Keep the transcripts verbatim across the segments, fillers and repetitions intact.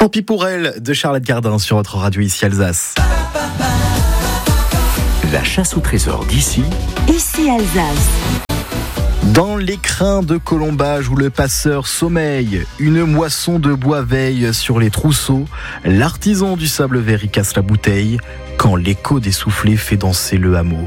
Tant pis pour elle de Charlotte Gardin sur votre radio ici Alsace. La chasse au trésor d'ici, ici Alsace. Dans l'écrin de colombage où le passeur sommeille, une moisson de bois veille sur les trousseaux, l'artisan du sable vert y casse la bouteille quand l'écho des soufflets fait danser le hameau.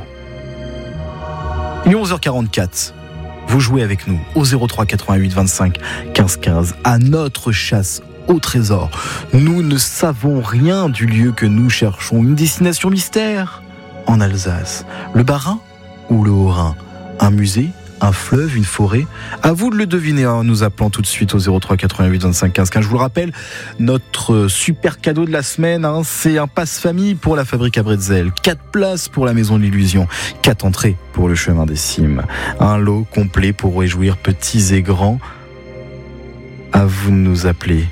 Il est onze heures quarante-quatre. Vous jouez avec nous au zéro trois quatre-vingt-huit vingt-cinq quinze quinze à notre chasse au trésor. Nous ne savons rien du lieu que nous cherchons. Une destination mystère en Alsace. Le Bas-Rhin ou le Haut-Rhin? Un musée? Un fleuve, une forêt? À vous de le deviner en nous appelant tout de suite au zéro trois quatre-vingt-huit vingt-cinq quinze quinze. Je vous le rappelle, notre super cadeau de la semaine, hein, c'est un passe-famille pour la fabrique à bretzel, quatre places pour la maison de l'illusion, quatre entrées pour le chemin des cimes, un lot complet pour réjouir petits et grands. À vous de nous appeler.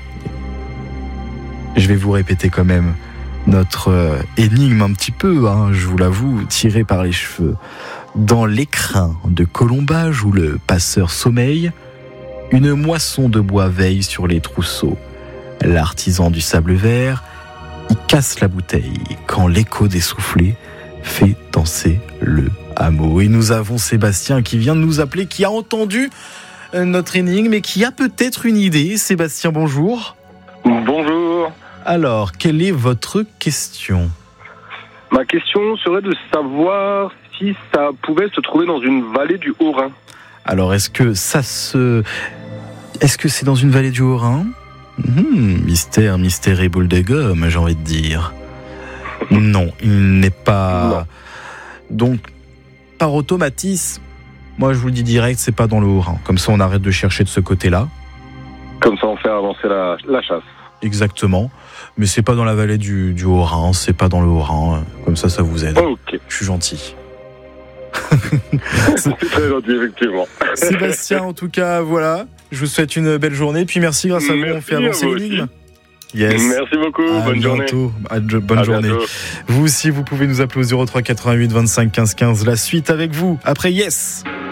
Je vais vous répéter quand même notre euh, énigme un petit peu, hein, je vous l'avoue, tirée par les cheveux. Dans l'écrin de colombage où le passeur sommeille, une moisson de bois veille sur les trousseaux. L'artisan du sable vert y casse la bouteille quand l'écho des soufflets fait danser le hameau. Et nous avons Sébastien qui vient de nous appeler, qui a entendu notre énigme et qui a peut-être une idée. Sébastien, bonjour. Bonjour. Alors, quelle est votre question ? Ma question serait de savoir si ça pouvait se trouver dans une vallée du Haut-Rhin. Alors, est-ce que ça se... Est-ce que c'est dans une vallée du Haut-Rhin ? mmh, Mystère, mystère et boule de gomme, j'ai envie de dire. Non, il n'est pas... Non. Donc, par automatisme, moi je vous le dis direct, c'est pas dans le Haut-Rhin. Comme ça, on arrête de chercher de ce côté-là. Comme ça, on fait avancer la, la chasse. Exactement. Mais c'est pas dans la vallée du, du Haut-Rhin, c'est pas dans le Haut-Rhin. Comme ça, ça vous aide. Ok. Je suis gentil. C'est très gentil, effectivement. Sébastien, en tout cas, voilà. Je vous souhaite une belle journée. Puis merci, grâce à vous, Merci on fait avancer à vous l'énigme. aussi. Yes. Merci beaucoup, À bonne journée. bientôt. À de- bonne À journée. bientôt. Vous aussi, vous pouvez nous appeler au zéro trois quatre-vingt-huit vingt-cinq quinze quinze. La suite avec vous, après Yes.